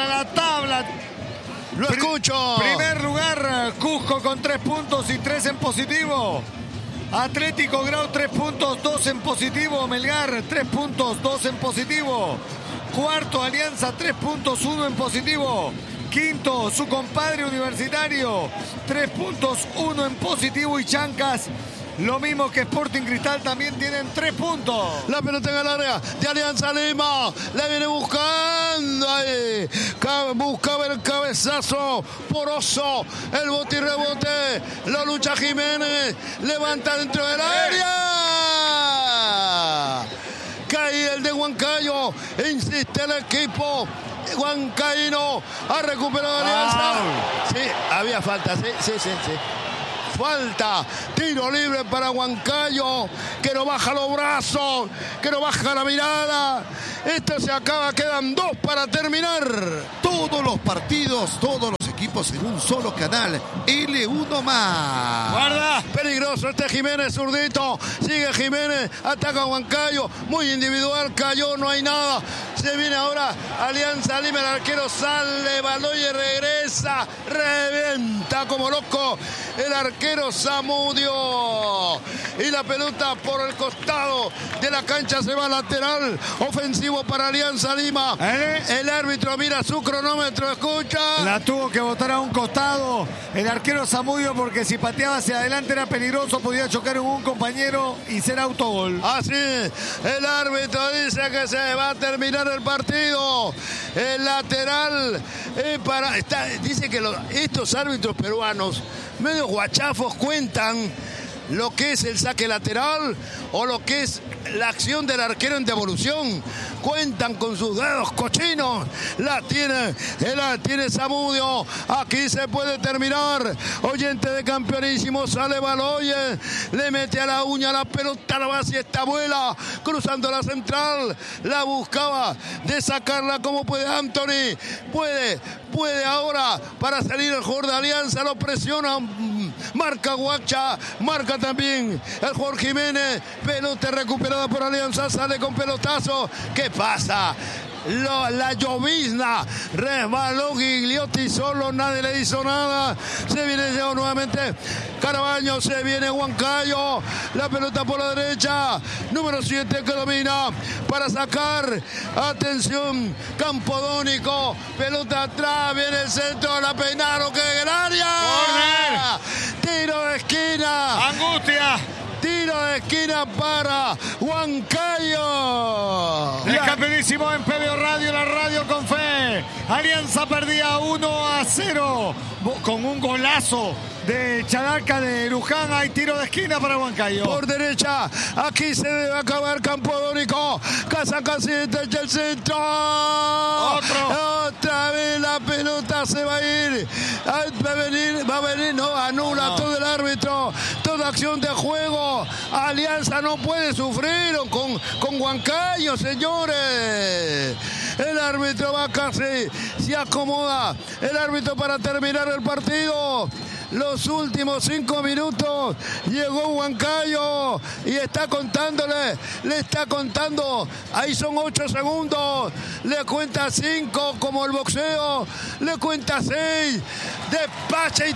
Lo escucho. Primer lugar, Cusco con 3 puntos y 3 en positivo. Atlético Grau 3 puntos, 2 en positivo. Melgar 3 puntos, 2 en positivo. Cuarto, Alianza 3 puntos, 1 en positivo. Quinto, su compadre Universitario 3 puntos, 1 en positivo. Y Chancas, lo mismo que Sporting Cristal, también tienen 3 puntos. La pelota en el área de Alianza Lima. La viene buscando ahí. Buscaba el cabezazo poroso. El bote y rebote. Lo lucha Jiménez. Levanta dentro del área. Cae el de Huancayo. Insiste el equipo huancaíno. Ha recuperado Alianza. Sí, había falta. Sí. Falta, tiro libre para Huancayo, que no baja los brazos, que no baja la mirada. Esto se acaba, quedan 2 para terminar. Todos los partidos, todos los equipos en un solo canal. L1 más. Guarda. Peligroso este Jiménez, zurdito. Sigue Jiménez, ataca a Huancayo. Muy individual, cayó, no hay nada. Se viene ahora Alianza Lima, el arquero sale, Baloye regresa, revienta como loco el arquero Zamudio. Y la pelota por el costado de la cancha se va lateral, ofensivo para Alianza Lima. El árbitro mira su cronómetro, escucha. La tuvo que botar a un costado el arquero Zamudio, porque si pateaba hacia adelante era peligroso, podía chocar en un compañero y ser autogol. Así, el árbitro dice que se va a terminar el partido. El lateral dice que estos árbitros peruanos medio guachafos cuentan lo que es el saque lateral o lo que es la acción del arquero en devolución. Cuentan con sus dedos cochinos. La tiene Zamudio. Aquí se puede terminar. Oyente de Campeonísimo, sale Baloye, le mete a la uña la pelota, la base, esta vuela cruzando la central. La buscaba de sacarla como puede Anthony. Puede ahora para salir el jugador de Alianza, lo presiona, marca Guacha, marca también el jugador Jiménez. Pelota recuperada por Alianza, sale con pelotazo. ¿Qué pasa? La llovizna, resbaló Gigliotti solo, nadie le hizo nada. Se viene llegó nuevamente Carabaño, se viene Huancayo, la pelota por la derecha, número 7 que domina para sacar, atención, Campodónico, pelota atrás, viene el centro, la peinaron, que en el área. ¡Corner! Tiro de esquina. ¡Angustia! Tiro de esquina para Huancayo. El Campeonísimo en PBO Radio, la radio con fe. Alianza perdía 1-0 con un golazo de Chalaca de Luján. Hay tiro de esquina para Huancayo. Por derecha, aquí se debe acabar Campodónico. Casacasita echa el centro. Otra vez la pelota se va a ir. Va a venir, no, anula todo el árbitro. Toda acción de juego. Alianza no puede sufrir con Huancayo, señores. El árbitro va casi, se acomoda. El árbitro para terminar el partido. Los últimos 5 minutos llegó Huancayo y está contándole, le está contando, ahí son 8 segundos, le cuenta 5 como el boxeo, le cuenta 6, despacha y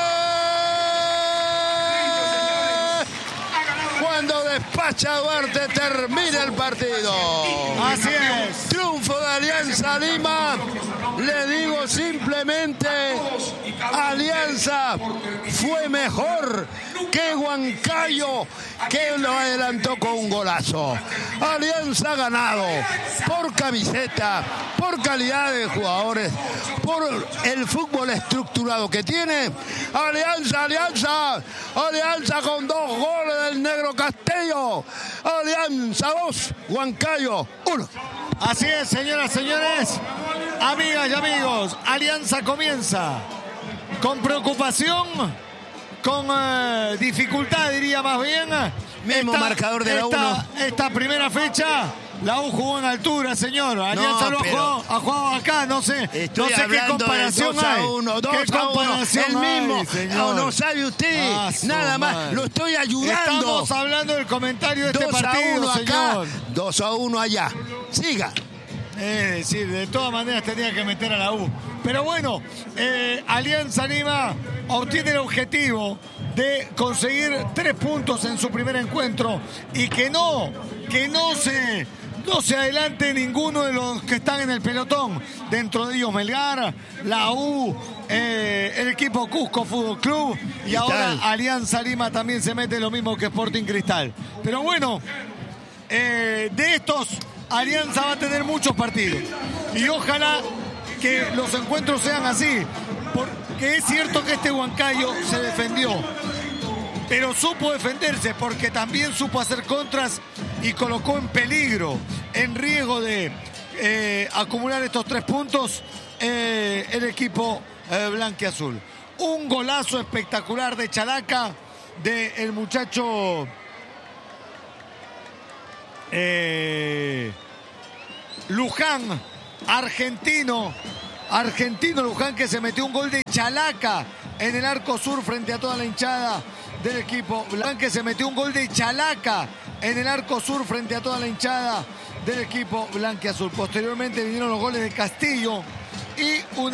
cuando despacha Duarte termina el partido. Así es. Triunfo de Alianza Lima. Le digo simplemente, Alianza fue mejor que Huancayo, que lo adelantó con un golazo. Alianza ha ganado por camiseta, por calidad de jugadores, por el fútbol estructurado que tiene. Alianza con 2 goles del Negro Castillo. Alianza 2, Huancayo 1. Así es, señoras, señores, amigas y amigos. Alianza comienza con preocupación con dificultad, diría más bien. Mismo marcador de la 1. Esta primera fecha, la U jugó en altura, señor. Alianza ha jugado acá, no sé qué comparación hay. 2-1, 2-1, el mismo. No sabe usted, nada más, lo estoy ayudando. Estamos hablando del comentario de este partido, 2-1 señor. 2-1 allá. Siga. Es decir, de todas maneras tenía que meter a la U. Pero bueno, Alianza Lima obtiene el objetivo de conseguir 3 puntos en su primer encuentro y que no se adelante ninguno de los que están en el pelotón. Dentro de ellos Melgar, la U, el equipo Cusco Fútbol Club y ahora Alianza Lima también se mete lo mismo que Sporting Cristal. Pero bueno, de estos Alianza va a tener muchos partidos y ojalá que los encuentros sean así, porque es cierto que este Huancayo se defendió, pero supo defenderse porque también supo hacer contras y colocó en peligro, en riesgo de acumular estos 3 puntos el equipo blanquiazul. Un golazo espectacular de Chalaca, del muchacho Luján, argentino Luján, que se metió un gol de Chalaca en el arco sur frente a toda la hinchada del equipo blanco, que se metió un gol de Chalaca en el arco sur frente a toda la hinchada del equipo blanquiazul. Posteriormente vinieron los goles de Castillo y un